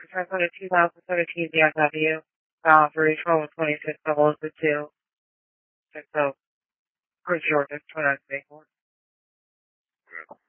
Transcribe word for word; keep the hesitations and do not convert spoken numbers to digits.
return code of two thousand seventeen B M W, uh, for each one with twenty-six double oh two. So, pretty sure it's twenty-nine twenty-four.